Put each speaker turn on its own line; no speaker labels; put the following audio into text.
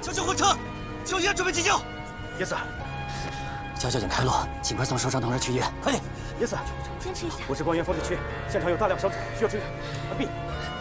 叫救护车，叫医院准备急救。
Yes，
叫交警开路，尽快送受伤同志去医院，快点。
Yes，
坚持一下。
我是关原风地区，现场有大量伤者需要支援。B，